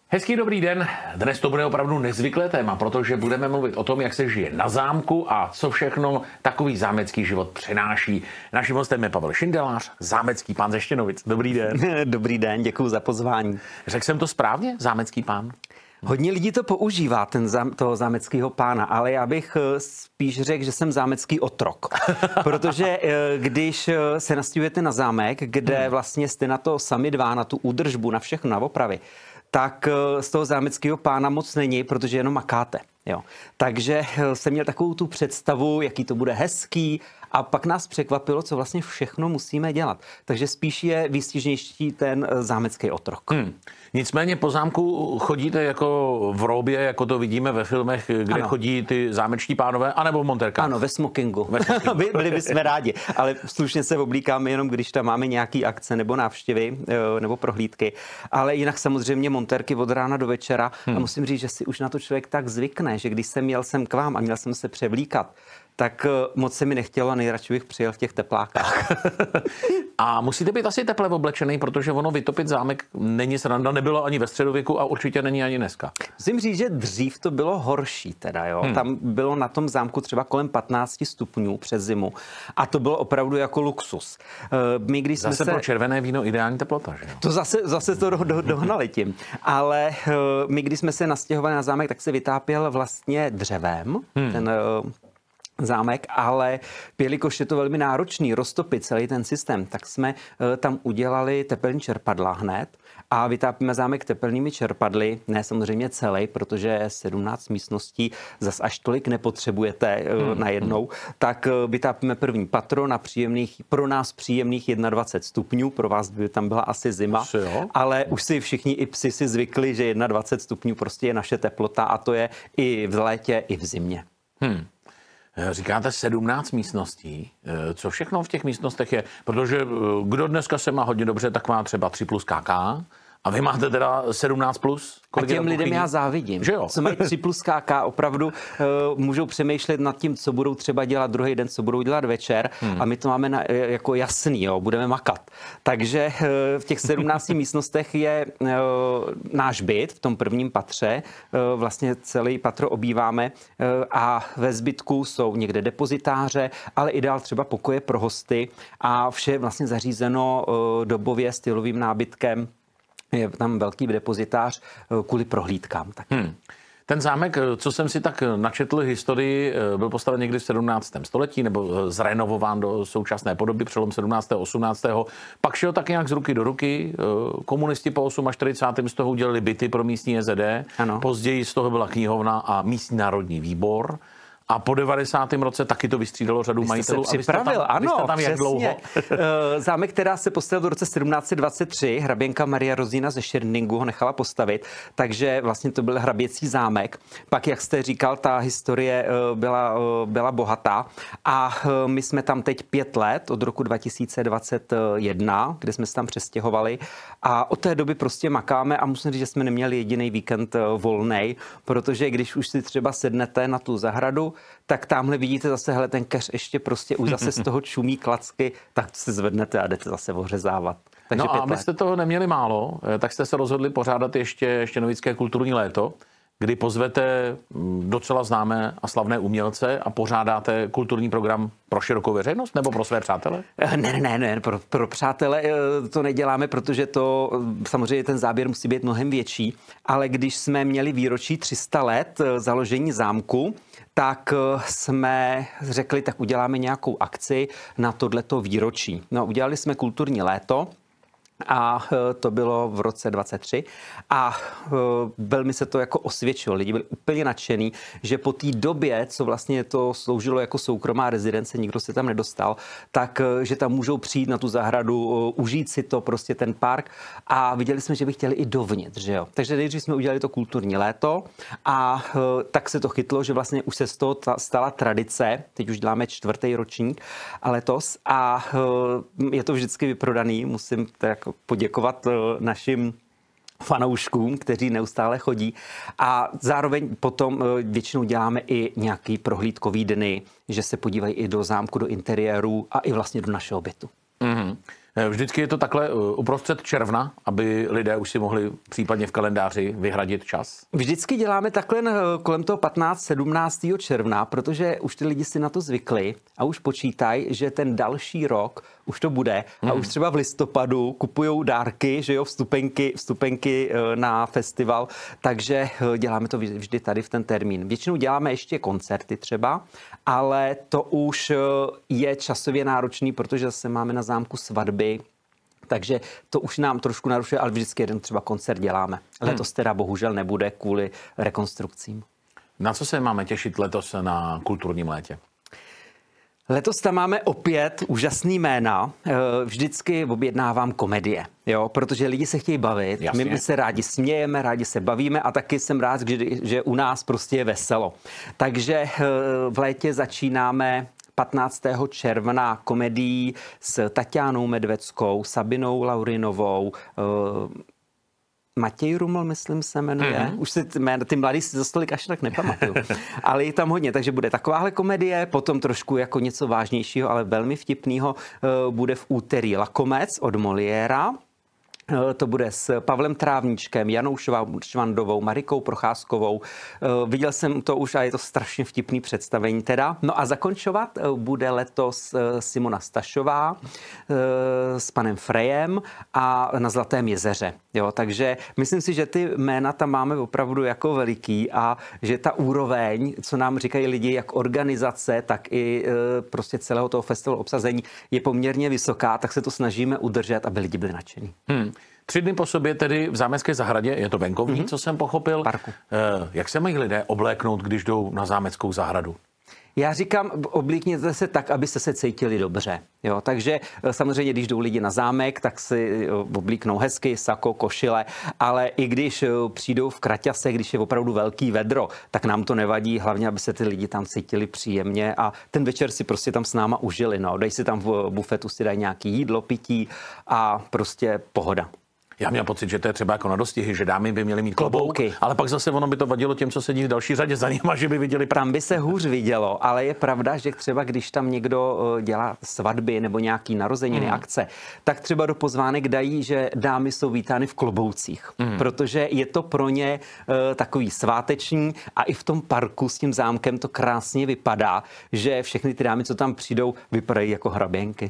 Hezký dobrý den. Dnes to bude opravdu nezvyklé téma, protože budeme mluvit o tom, jak se žije na zámku a co všechno takový zámecký život přináší. Naším hostem je Pavel Šindelář, zámecký pán ze Štěnovic. Dobrý den. Dobrý den, děkuji za pozvání. Řekl jsem to správně, zámecký pán? Hodně lidí to používá, toho zámeckého pána, ale já bych spíš řekl, že jsem zámecký otrok. Protože když se nastěhujete na zámek, kde vlastně jste na to sami dva, na tu údržbu, na všechno, na opravy, tak z toho zámeckého pána moc není, protože jenom makáte. Jo. Takže jsem měl takovou tu představu, jaký to bude hezký, a pak nás překvapilo, co vlastně všechno musíme dělat. Takže spíš je výstižnější ten zámecký otrok. Nicméně po zámku chodíte jako v roubě, jako to vidíme ve filmech, kde chodí ty zámečtí pánové, anebo v montérkách? Ano, ve smokingu. Byli bychom rádi, ale slušně se oblíkáme jenom, když tam máme nějaký akce nebo návštěvy nebo prohlídky. Ale jinak samozřejmě montérky od rána do večera. A musím říct, že si už na to člověk tak zvykne, že když jsem jel sem k vám a měl jsem se převlíkat, tak moc se mi nechtělo a nejradši bych přijel v těch teplákách. A musíte být asi teple oblečený, protože ono vytopit zámek není sranda, nebylo ani ve středověku a určitě není ani dneska. Musím říct, že dřív to bylo horší teda, jo. Tam bylo na tom zámku třeba kolem 15 stupňů přes zimu a to bylo opravdu jako luxus. My, když zase pro červené víno ideální teplota, že jo? To zase to dohnali tím. Ale my, když jsme se nastěhovali na zámek, tak se vytápěl vlastně dřevem, ten zámek, ale jelikož je to velmi náročný roztopit celý ten systém, tak jsme tam udělali tepelní čerpadla hned a vytápíme zámek tepelnými čerpadly, ne samozřejmě celý, protože 17 místností zas až tolik nepotřebujete najednou, tak vytápíme první patro na pro nás příjemných 21 stupňů, pro vás by tam byla asi zima, ale už si všichni i psi si zvykli, že 21 stupňů prostě je naše teplota a to je i v létě, i v zimě. Říkáte 17 místností. Co všechno v těch místnostech je? Protože kdo dneska se má hodně dobře, tak má třeba 3 plus KK. A vy máte teda 17 plus? A těm lidem já závidím. Co mají 3 plus KK, opravdu můžou přemýšlet nad tím, co budou třeba dělat druhý den, co budou dělat večer. A my to máme jako jasný, jo, budeme makat. Takže v těch 17 místnostech je náš byt v tom prvním patře. Vlastně celý patro obýváme a ve zbytku jsou někde depozitáře, ale i dál třeba pokoje pro hosty a vše vlastně zařízeno dobově stylovým nábytkem. Je tam velký depozitář kvůli prohlídkám. Ten zámek, co jsem si tak načetl historii, byl postaven někdy v 17. století nebo zrenovován do současné podoby přelom 17. a 18. Pak šel tak nějak z ruky do ruky. Komunisti po 48. z toho udělali byty pro místní SED. Ano. Později z toho byla knihovna a místní národní výbor. A po 90. roce taky to vystřídalo řadu majitelů. Jste se připravil, ano, jste tam jak dlouho? Zámek, která se postavil v roce 1723, hraběnka Maria Rozína ze Schirningu ho nechala postavit, takže vlastně to byl hraběcí zámek. Pak, jak jste říkal, ta historie byla bohatá a my jsme tam teď 5 let, od roku 2021, kde jsme se tam přestěhovali a od té doby prostě makáme a musím říct, že jsme neměli jediný víkend volnej, protože když už si třeba sednete na tu zahradu, tak tamhle vidíte zase, hele, ten keř ještě prostě už zase z toho čumí klacky, tak se zvednete a jdete zase ořezávat. Takže no a abyste toho neměli málo, tak jste se rozhodli pořádat ještě Štěnovické kulturní léto, kdy pozvete docela známé a slavné umělce a pořádáte kulturní program pro širokou veřejnost nebo pro své přátele? Ne, pro přátele to neděláme, protože to samozřejmě ten záběr musí být mnohem větší, ale když jsme měli výročí 300 let založení zámku, tak jsme řekli, tak uděláme nějakou akci na tohleto výročí. No, udělali jsme kulturní léto, a to bylo v roce 23 a velmi se to jako osvědčilo. Lidi byli úplně nadšený, že po té době, co vlastně to sloužilo jako soukromá rezidence, nikdo se tam nedostal, tak že tam můžou přijít na tu zahradu, užít si to, prostě ten park a viděli jsme, že by chtěli i dovnitř, že jo. Takže nejdřív jsme udělali to kulturní léto a tak se to chytlo, že vlastně už se z toho stala tradice, teď už děláme 4. ročník a letos a je to vždycky vyprodaný, musím tak poděkovat našim fanouškům, kteří neustále chodí. A zároveň potom většinou děláme i nějaký prohlídkový dny, že se podívají i do zámku, do interiérů a i vlastně do našeho bytu. Vždycky je to takhle uprostřed června, aby lidé už si mohli případně v kalendáři vyhradit čas? Vždycky děláme takhle kolem toho 15-17. června, protože už ty lidi si na to zvykli a už počítají, že ten další rok už to bude a už třeba v listopadu kupujou dárky, že jo, vstupenky na festival, takže děláme to vždy tady v ten termín. Většinou děláme ještě koncerty třeba, ale to už je časově náročný, protože zase máme na zámku svatby, takže to už nám trošku narušuje, ale vždycky jeden třeba koncert děláme. Letos teda bohužel nebude kvůli rekonstrukcím. Na co se máme těšit letos na kulturním létě? Letos tam máme opět úžasný jména. Vždycky objednávám komedie, jo, protože lidi se chtějí bavit. Jasně. My se rádi smějeme, rádi se bavíme a taky jsem rád, že u nás prostě je veselo. Takže v létě začínáme 15. června komedií s Tatianou Medveckou, Sabinou Laurinovou, Matěj Ruml, myslím, se jmenuje. Už si ty mladí si za stolik až tak nepamatuju. Ale je tam hodně, takže bude takováhle komedie, potom trošku jako něco vážnějšího, ale velmi vtipného bude v úterý Lakomec od Moliéra. To bude s Pavlem Trávníčkem, Janou Švandovou, Marikou Procházkovou. Viděl jsem to už a je to strašně vtipný představení teda. No a zakončovat bude letos Simona Stašová s panem Frejem a na Zlatém jezeře. Jo, takže myslím si, že ty jména tam máme opravdu jako veliký a že ta úroveň, co nám říkají lidi, jak organizace, tak i prostě celého toho festivalu obsazení je poměrně vysoká, tak se to snažíme udržet, aby lidi byli nadšení. 3 dny po sobě tedy v Zámecké zahradě, je to venkovní, co jsem pochopil. Parku. Jak se mají lidé obléknout, když jdou na Zámeckou zahradu? Já říkám, oblíkněte se tak, abyste se cítili dobře. Jo, takže samozřejmě, když jdou lidi na zámek, tak si oblíknou hezky, sako, košile, ale i když přijdou v kraťase, když je opravdu velký vedro, tak nám to nevadí, hlavně, aby se ty lidi tam cítili příjemně a ten večer si prostě tam s náma užili. No. Dej si tam v bufetu, si dají nějaký jídlo, pití a prostě pohoda. Já měl pocit, že to je třeba jako na dostihy, že dámy by měly mít klobouky, ale pak zase ono by to vadilo těm, co sedí v další řadě za nima, že by viděli. Tam by se hůř vidělo, ale je pravda, že třeba když tam někdo dělá svatby nebo nějaký narozeniny, akce, tak třeba do pozvánek dají, že dámy jsou vítány v kloboucích, protože je to pro ně takový sváteční a i v tom parku s tím zámkem to krásně vypadá, že všechny ty dámy, co tam přijdou, vypadají jako hraběnky.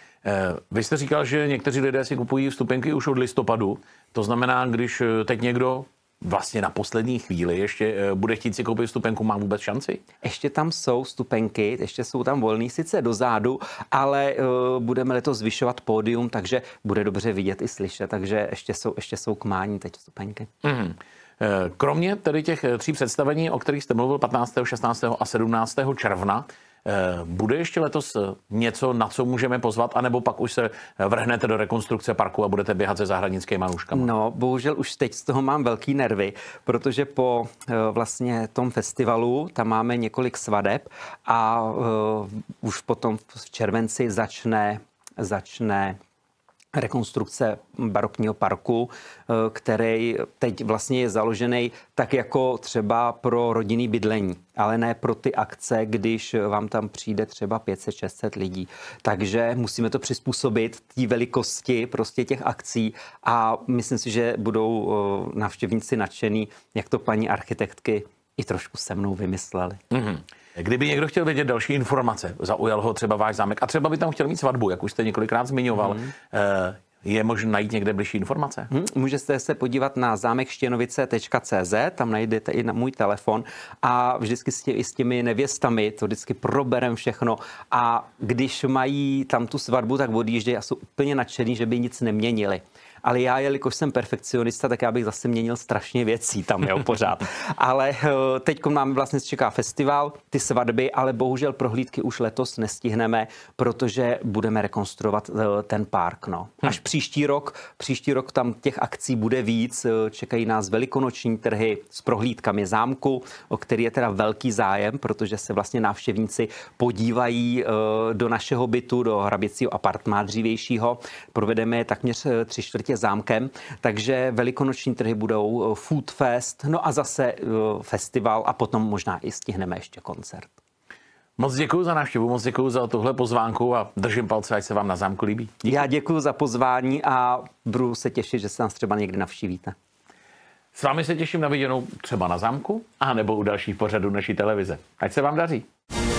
Vy jste říkal, že někteří lidé si kupují vstupenky už od listopadu. To znamená, když teď někdo vlastně na poslední chvíli ještě bude chtít si koupit vstupenku, má vůbec šanci? Ještě tam jsou vstupenky, ještě jsou tam volný sice dozadu, ale budeme letos zvyšovat pódium, takže bude dobře vidět i slyšet, takže ještě jsou k mání teď vstupenky. Kromě tedy těch 3 představení, o kterých jste mluvil 15., 16. a 17. června, bude ještě letos něco, na co můžeme pozvat, anebo pak už se vrhnete do rekonstrukce parku a budete běhat se zahradnickýma nůžkama? No, bohužel už teď z toho mám velký nervy, protože po vlastně tom festivalu tam máme několik svadeb a už potom v červenci začne rekonstrukce barokního parku, který teď vlastně je založený tak jako třeba pro rodinný bydlení, ale ne pro ty akce, když vám tam přijde třeba 500-600 lidí. Takže musíme to přizpůsobit té velikosti prostě těch akcí a myslím si, že budou návštěvníci nadšení, jak to paní architektky i trošku se mnou vymysleli. Kdyby někdo chtěl vědět další informace, zaujal ho třeba váš zámek a třeba by tam chtěl mít svatbu, jak už jste několikrát zmiňoval, je možné najít někde bližší informace? Můžete se podívat na zámekštěnovice.cz, tam najdete i na můj telefon a vždycky i s těmi nevěstami to vždycky proberem všechno a když mají tam tu svatbu, tak odjíždějí a jsou úplně nadšený, že by nic neměnili. Ale já, jelikož jsem perfekcionista, tak já bych zase měnil strašně věcí tam, jo, pořád. Ale teď máme vlastně čeká festival, ty svatby, ale bohužel prohlídky už letos nestihneme, protože budeme rekonstruovat ten park, no. Až příští rok tam těch akcí bude víc, čekají nás velikonoční trhy s prohlídkami zámku, o který je teda velký zájem, protože se vlastně návštěvníci podívají do našeho bytu, do hraběcího apartmá dřívějšího. Provedeme je takměř 3/4 zámkem, takže velikonoční trhy budou Food Fest, no a zase festival a potom možná i stihneme ještě koncert. Moc děkuji za návštěvu, moc děkuji za tuhle pozvánku a držím palce, ať se vám na zámku líbí. Díky. Já děkuji za pozvání a budu se těšit, že se nás třeba někdy navštívíte. S vámi se těším na viděnou třeba na zámku a nebo u dalších pořadů naší televize. Ať se vám daří.